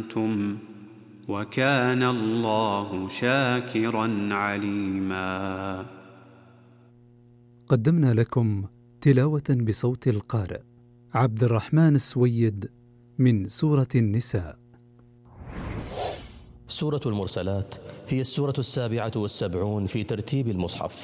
أنتم وكان الله شاكرا عليما. قدمنا لكم تلاوة بصوت القارئ عبد الرحمن السويد من سورة النساء. سورة المرسلات هي السورة 77 في ترتيب المصحف،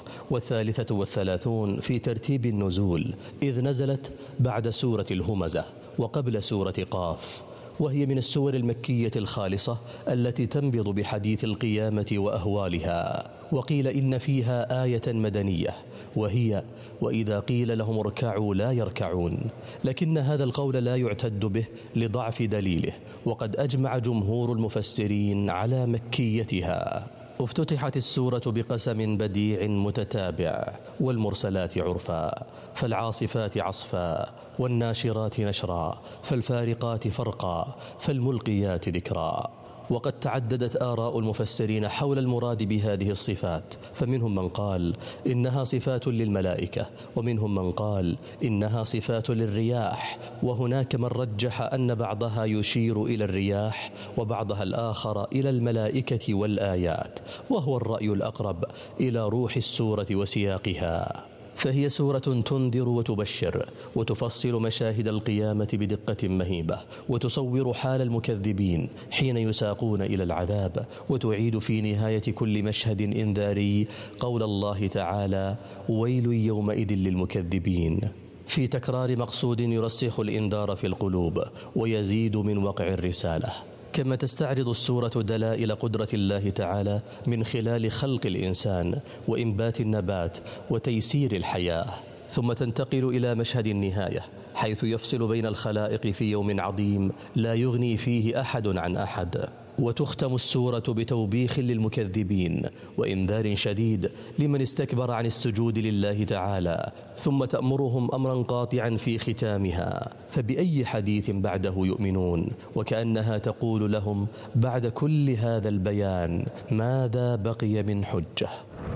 33 في ترتيب النزول، إذ نزلت بعد سورة الهمزة وقبل سورة قاف، وهي من السور المكية الخالصة التي تنبض بحديث القيامة وأهوالها. وقيل إن فيها آية مدنية وهي وإذا قيل لهم اركعوا لا يركعون، لكن هذا القول لا يعتد به لضعف دليله، وقد أجمع جمهور المفسرين على مكيتها. افتتحت السورة بقسم بديع متتابع: والمرسلات عرفا، فالعاصفات عصفا، والناشرات نشرا، فالفارقات فرقا، فالملقيات ذكرا. وقد تعددت آراء المفسرين حول المراد بهذه الصفات، فمنهم من قال إنها صفات للملائكة، ومنهم من قال إنها صفات للرياح، وهناك من رجح أن بعضها يشير إلى الرياح وبعضها الآخر إلى الملائكة والآيات، وهو الرأي الأقرب إلى روح السورة وسياقها. فهي سورة تنذر وتبشر وتفصل مشاهد القيامة بدقة مهيبة، وتصور حال المكذبين حين يساقون إلى العذاب، وتعيد في نهاية كل مشهد إنذاري قول الله تعالى: ويل يومئذ للمكذبين، في تكرار مقصود يرسخ الإنذار في القلوب ويزيد من وقع الرسالة. كما تستعرض السورة دلائل قدرة الله تعالى من خلال خلق الإنسان وإنبات النبات وتيسير الحياة، ثم تنتقل إلى مشهد النهاية حيث يفصل بين الخلائق في يوم عظيم لا يغني فيه أحد عن أحد. وتختم السورة بتوبيخ للمكذبين وإنذار شديد لمن استكبر عن السجود لله تعالى، ثم تأمرهم أمرا قاطعا في ختامها: فبأي حديث بعده يؤمنون؟ وكأنها تقول لهم بعد كل هذا البيان ماذا بقي من حجة؟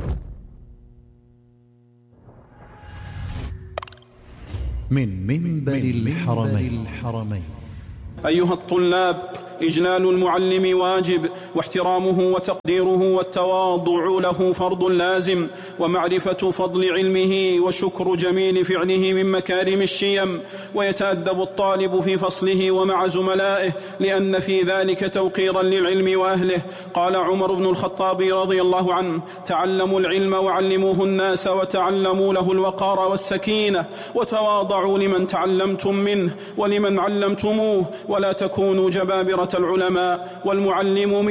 من منبر الحرمين. أيها الطلاب، إجلال المعلم واجب، واحترامه وتقديره والتواضع له فرض لازم، ومعرفة فضل علمه وشكر جميل فعله من مكارم الشيم. ويتأدب الطالب في فصله ومع زملائه، لأن في ذلك توقيرا للعلم وأهله. قال عمر بن الخطاب رضي الله عنه: تعلموا العلم وعلموه الناس، وتعلموا له الوقار والسكينة، وتواضعوا لمن تعلمتم منه ولمن علمتموه، ولا تكونوا جبابرة العلماء. والمعلم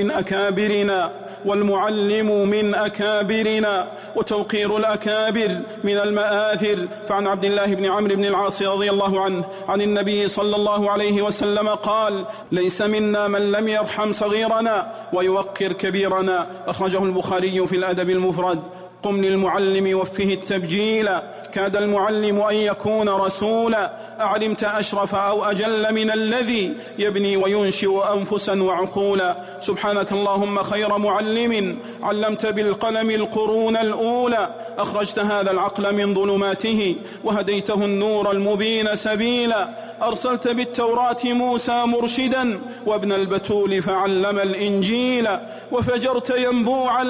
من أكابرنا، وتوقير الأكابر من المآثر. فعن عبد الله بن عمرو بن العاص رضي الله عنه عن النبي صلى الله عليه وسلم قال: ليس منا من لم يرحم صغيرنا ويوقر كبيرنا. أخرجه البخاري في الأدب المفرد. قم للمعلم وفه التبجيلا، كاد المعلم أن يكون رسولا. أعلمت أشرف أو أجل من الذي يبني وينشئ أنفسا وعقولا. سبحانك اللهم خير معلم، علمت بالقلم القرون الأولى. أخرجت هذا العقل من ظلماته وهديته النور المبين سبيلا. أرسلت بالتوراة موسى مرشدا، وابن البتول فعلم الإنجيل. وفجرت ينبوع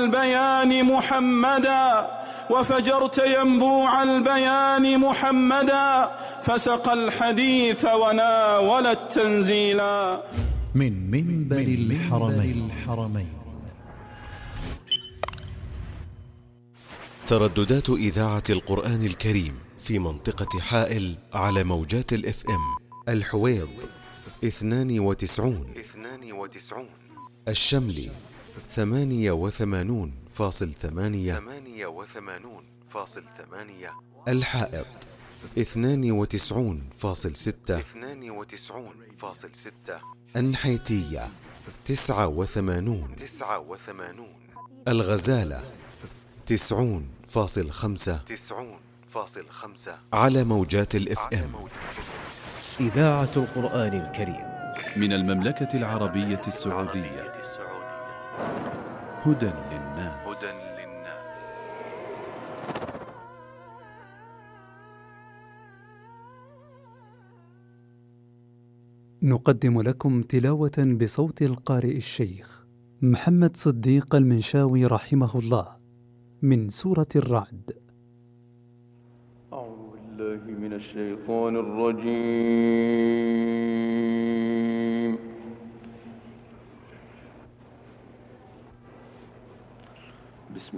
البيان محمدا، فسقى الحديث وناول التنزيلا. من منبر الحرمين. ترددات إذاعة القرآن الكريم في منطقة حائل على موجات الFM: الحويض 92، الشملي 88.8، الحائط 92.6، النحيتية 89، الغزالة 90.5 على موجات الFM. إذاعة القرآن الكريم من المملكة العربية السعودية. هدى للناس. نقدم لكم تلاوة بصوت القارئ الشيخ محمد صديق المنشاوي رحمه الله من سورة الرعد. أعوذ بالله من الشيطان الرجيم.